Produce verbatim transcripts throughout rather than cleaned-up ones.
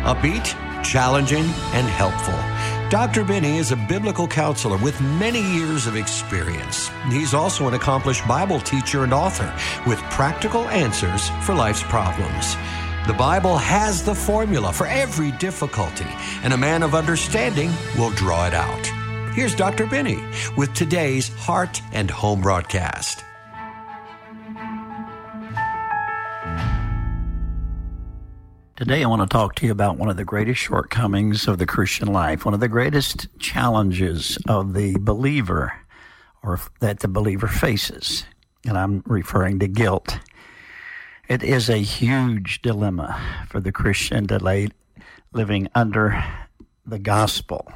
Upbeat, challenging, and helpful, Doctor Benny is a biblical counselor with many years of experience. He's also an accomplished Bible teacher and author with practical answers for life's problems. The Bible has the formula for every difficulty, and a man of understanding will draw it out. Here's Doctor Benny with today's Heart and Home broadcast. Today I want to talk to you about one of the greatest shortcomings of the Christian life, one of the greatest challenges of the believer, or that the believer faces, and I'm referring to guilt. It is a huge dilemma for the Christian to lay living under the gospel.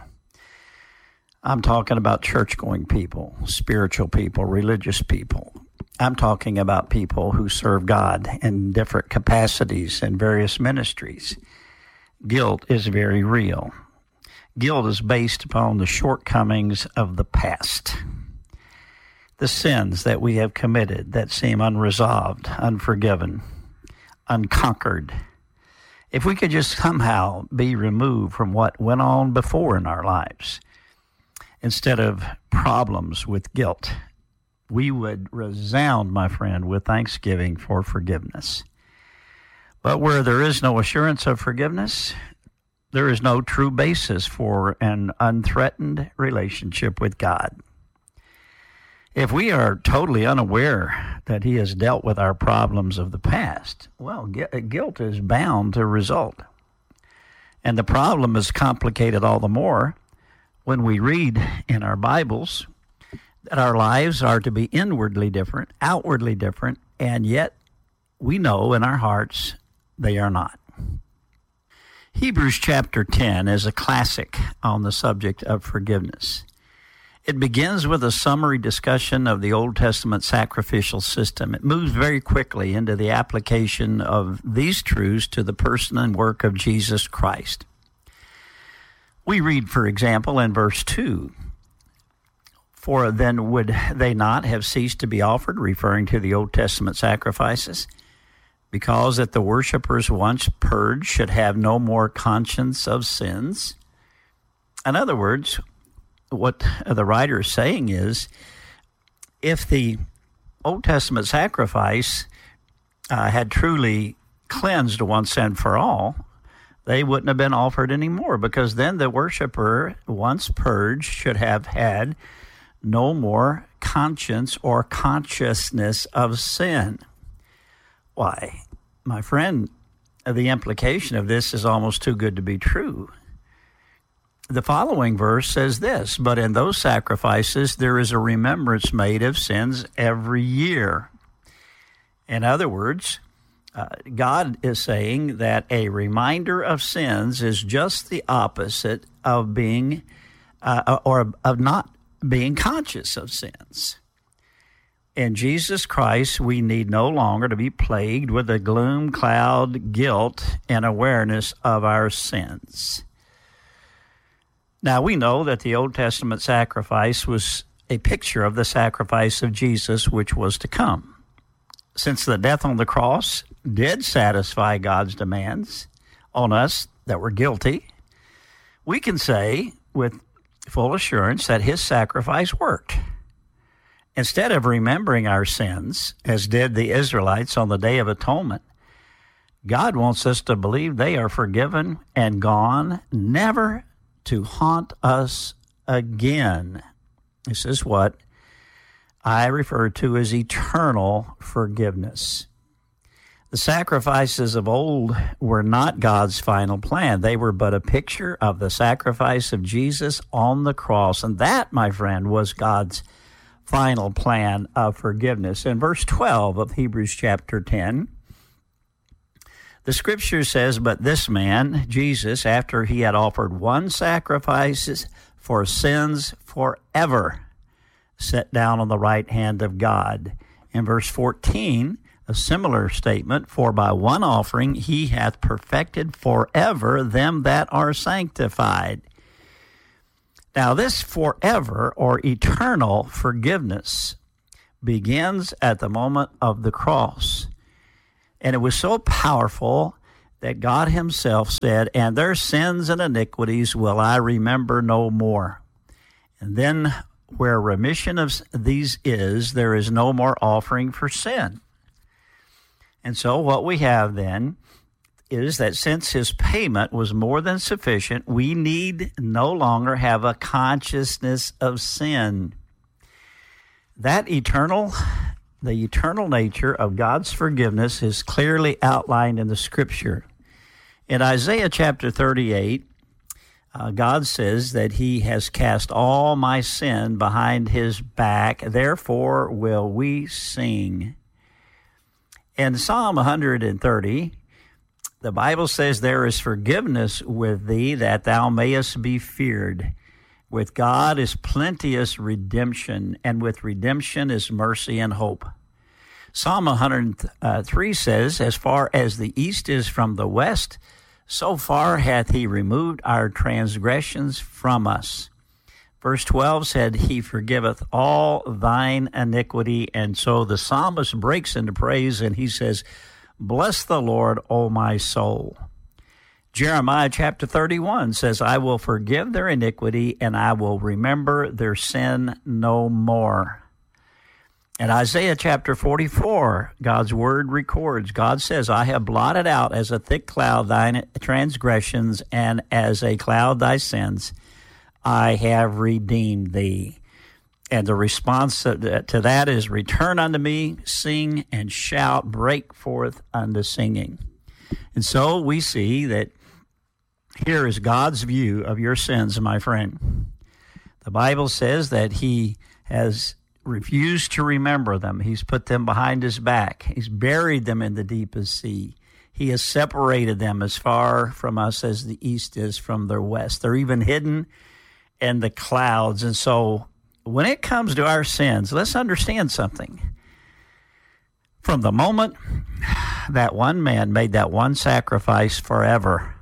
I'm talking about church-going people, spiritual people, religious people. I'm talking about people who serve God in different capacities in various ministries. Guilt is very real. Guilt is based upon the shortcomings of the past, the sins that we have committed that seem unresolved, unforgiven, unconquered. If we could just somehow be removed from what went on before in our lives, instead of problems with guilt, we would resound, my friend, with thanksgiving for forgiveness. But where there is no assurance of forgiveness, there is no true basis for an unthreatened relationship with God. If we are totally unaware that He has dealt with our problems of the past, well, guilt is bound to result. And the problem is complicated all the more when we read in our Bibles that our lives are to be inwardly different, outwardly different, and yet we know in our hearts they are not. Hebrews chapter ten is a classic on the subject of forgiveness. It begins with a summary discussion of the Old Testament sacrificial system. It moves very quickly into the application of these truths to the person and work of Jesus Christ. We read, for example, in verse two, "For then would they not have ceased to be offered," referring to the Old Testament sacrifices, "because that the worshipers once purged should have no more conscience of sins?" In other words, what the writer is saying is, if the Old Testament sacrifice uh, had truly cleansed once and for all, they wouldn't have been offered anymore, because then the worshiper, once purged, should have had no more conscience or consciousness of sin. Why, my friend, the implication of this is almost too good to be true. The following verse says this, "But in those sacrifices there is a remembrance made of sins every year." In other words, uh, God is saying that a reminder of sins is just the opposite of being, uh, or of not being conscious of sins. In Jesus Christ, we need no longer to be plagued with the gloom, cloud, guilt, and awareness of our sins. Now, we know that the Old Testament sacrifice was a picture of the sacrifice of Jesus, which was to come. Since the death on the cross did satisfy God's demands on us that were guilty, we can say with full assurance that His sacrifice worked. Instead of remembering our sins, as did the Israelites on the Day of Atonement, God wants us to believe they are forgiven and gone, never to haunt us again. This is what I refer to as eternal forgiveness. The sacrifices of old were not God's final plan. They were but a picture of the sacrifice of Jesus on the cross. And that, my friend, was God's final plan of forgiveness. In verse twelve of Hebrews chapter ten, the scripture says, "But this man, Jesus, after he had offered one sacrifice for sins forever, sat down on the right hand of God." In verse fourteen, a similar statement, "For by one offering he hath perfected forever them that are sanctified." Now, this forever or eternal forgiveness begins at the moment of the cross. And it was so powerful that God himself said, and their sins and iniquities will I remember no more. And then where remission of these is, there is no more offering for sin. And so what we have then is that since his payment was more than sufficient, we need no longer have a consciousness of sin. That eternal, the eternal nature of God's forgiveness is clearly outlined in the Scripture. In Isaiah chapter thirty-eight, uh, God says that he has cast all my sin behind his back, therefore will we sing. In Psalm one thirty, the Bible says, there is forgiveness with thee, that thou mayest be feared. With God is plenteous redemption, and with redemption is mercy and hope. Psalm one oh three says, as far as the east is from the west, so far hath he removed our transgressions from us. Verse twelve said, he forgiveth all thine iniquity. And so the psalmist breaks into praise, and he says, bless the Lord, O my soul. Jeremiah chapter thirty-one says, I will forgive their iniquity, and I will remember their sin no more. In Isaiah chapter forty-four, God's word records, God says, I have blotted out as a thick cloud thine transgressions, and as a cloud thy sins. I have redeemed thee. And the response to that is, return unto me, sing and shout, break forth unto singing. And so we see that here is God's view of your sins, my friend. The Bible says that he has refused to remember them. He's put them behind his back. He's buried them in the deepest sea. He has separated them as far from us as the east is from the west. They're even hidden in the clouds. And so when it comes to our sins, let's understand something. From the moment that one man made that one sacrifice forever,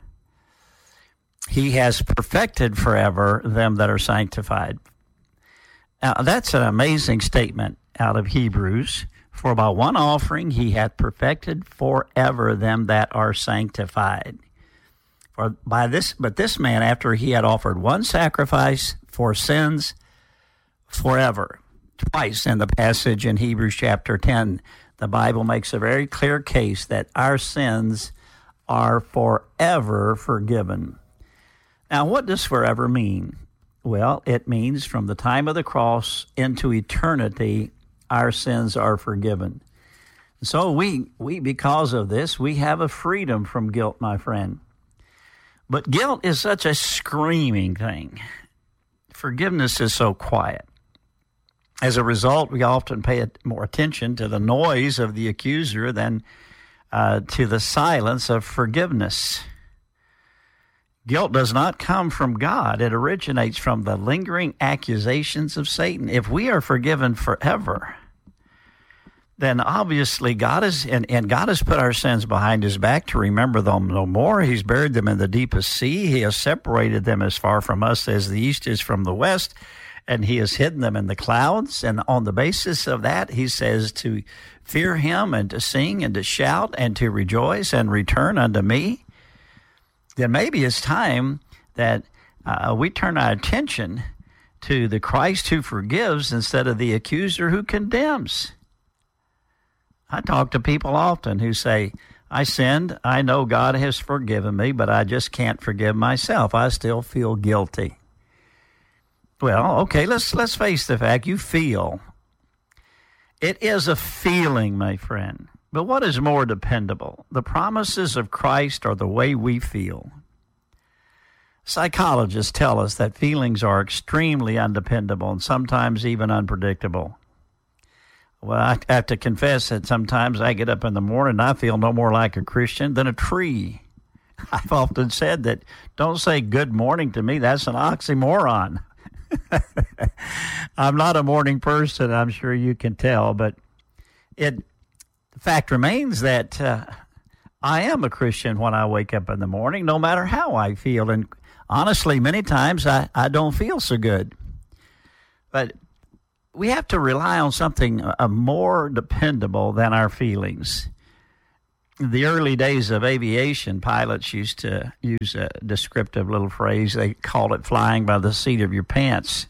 he has perfected forever them that are sanctified. Now, that's an amazing statement out of Hebrews. For by one offering he hath perfected forever them that are sanctified. For by this, but this man, after he had offered one sacrifice for sins forever. Twice in the passage in Hebrews chapter ten, the Bible makes a very clear case that our sins are forever forgiven. Now, what does forever mean? Well, it means from the time of the cross into eternity, our sins are forgiven. So we, we because of this, we have a freedom from guilt, my friend. But guilt is such a screaming thing. Forgiveness is so quiet. As a result, we often pay more attention to the noise of the accuser than uh, to the silence of forgiveness. Guilt does not come from God. It originates from the lingering accusations of Satan. If we are forgiven forever, then obviously God is, and, and God has put our sins behind his back to remember them no more. He's buried them in the deepest sea. He has separated them as far from us as the east is from the west, and he has hidden them in the clouds. And on the basis of that, he says to fear him and to sing and to shout and to rejoice and return unto me. Then maybe it's time that uh, we turn our attention to the Christ who forgives instead of the accuser who condemns. I talk to people often who say, I sinned, I know God has forgiven me, but I just can't forgive myself. I still feel guilty. Well, okay, let's let's face the fact, you feel. It is a feeling, my friend. But what is more dependable? The promises of Christ or the way we feel? Psychologists tell us that feelings are extremely undependable and sometimes even unpredictable. Well, I have to confess that sometimes I get up in the morning and I feel no more like a Christian than a tree. I've often said that don't say good morning to me. That's an oxymoron. I'm not a morning person, I'm sure you can tell, but it the fact remains that uh, I am a Christian when I wake up in the morning, no matter how I feel. And honestly, many times I, I don't feel so good. But we have to rely on something uh, more dependable than our feelings. the early days of aviation, pilots used to use a descriptive little phrase. They called it flying by the seat of your pants.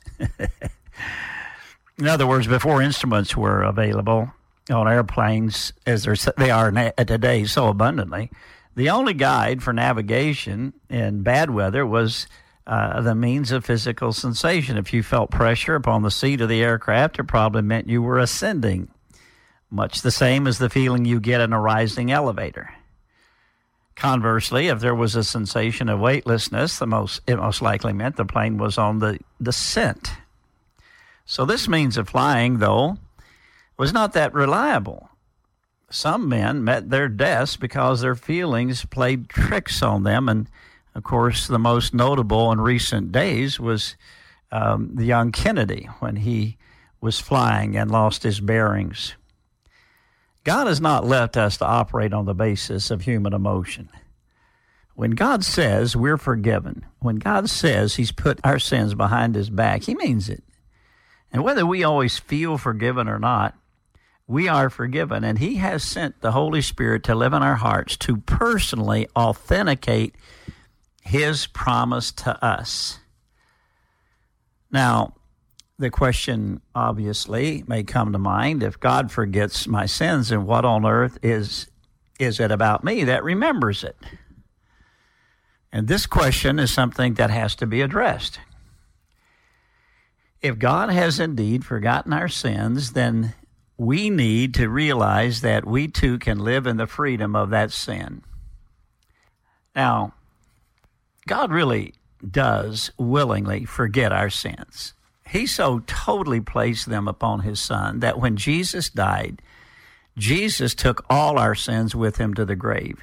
In other words, before instruments were available on airplanes, as they are today so abundantly, the only guide for navigation in bad weather was uh, the means of physical sensation. If you felt pressure upon the seat of the aircraft, it probably meant you were ascending, much the same as the feeling you get in a rising elevator. Conversely, if there was a sensation of weightlessness, the most it most likely meant the plane was on the descent. So this means of flying, though, was not that reliable. Some men met their deaths because their feelings played tricks on them. And, of course, the most notable in recent days was um, the young Kennedy when he was flying and lost his bearings. God has not left us to operate on the basis of human emotion. When God says we're forgiven, when God says he's put our sins behind his back, he means it. And whether we always feel forgiven or not, we are forgiven. And he has sent the Holy Spirit to live in our hearts to personally authenticate his promise to us. Now, the question obviously may come to mind, if God forgets my sins, then what on earth is, is it about me that remembers it? And this question is something that has to be addressed. If God has indeed forgotten our sins, then we need to realize that we too can live in the freedom of that sin. Now, God really does willingly forget our sins. He so totally placed them upon his Son that when Jesus died, Jesus took all our sins with him to the grave.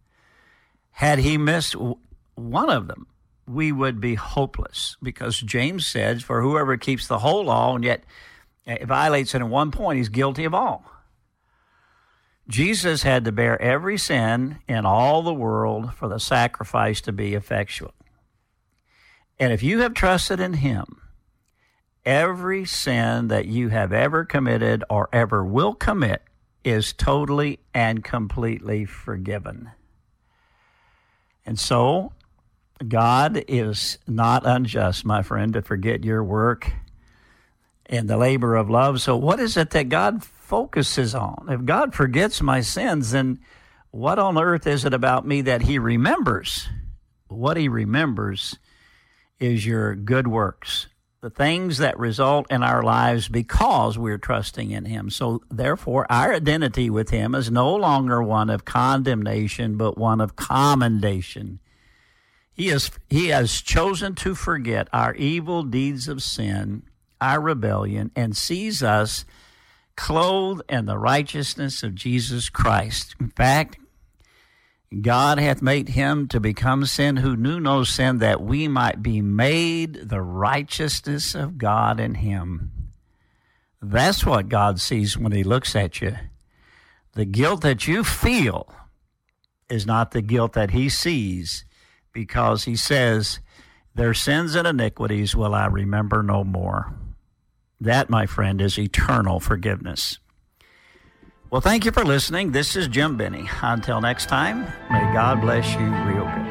Had he missed one of them, we would be hopeless, because James says, for whoever keeps the whole law and yet violates it in one point, he's guilty of all. Jesus had to bear every sin in all the world for the sacrifice to be effectual. And if you have trusted in him, every sin that you have ever committed or ever will commit is totally and completely forgiven. And so, God is not unjust, my friend, to forget your work and the labor of love. So what is it that God focuses on? If God forgets my sins, then what on earth is it about me that he remembers? What he remembers is your good works, the things that result in our lives because we're trusting in him. So therefore, our identity with him is no longer one of condemnation, but one of commendation. He has, he has chosen to forget our evil deeds of sin, our rebellion, and sees us clothed in the righteousness of Jesus Christ. In fact, God hath made him to become sin who knew no sin, that we might be made the righteousness of God in him. That's what God sees when he looks at you. The guilt that you feel is not the guilt that he sees, because he says, their sins and iniquities will I remember no more. That, my friend, is eternal forgiveness. Well, thank you for listening. This is Jim Benny. Until next time, may God bless you real good.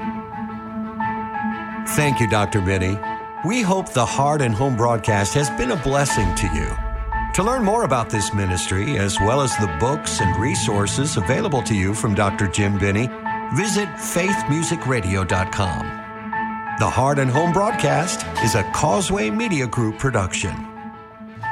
Thank you, Doctor Benny. We hope the Heart and Home broadcast has been a blessing to you. To learn more about this ministry, as well as the books and resources available to you from Doctor Jim Benny, visit faith music radio dot com. The Heart and Home broadcast is a Causeway Media Group production.